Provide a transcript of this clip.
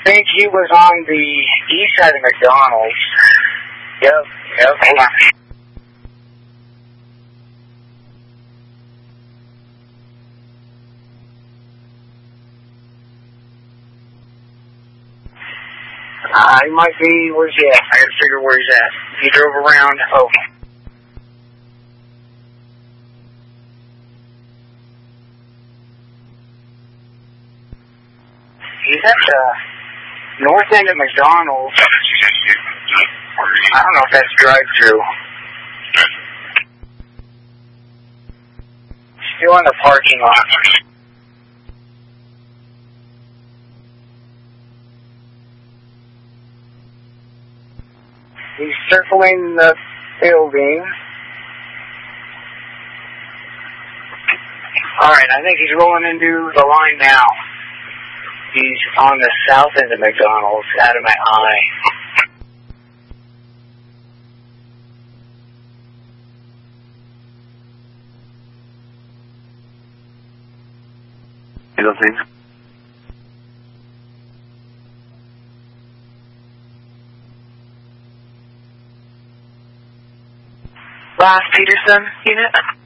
think he was on the east side of McDonald's. Yep. Hold on. He might be, where's he at? I gotta figure where he's at. He drove around, he's at the north end of McDonald's. I don't know if that's drive-through. Still in the parking lot. He's circling the building. Alright, I think he's rolling into the line now. He's on the south end of McDonald's, out of my eye. You don't think? Ross Peterson, unit.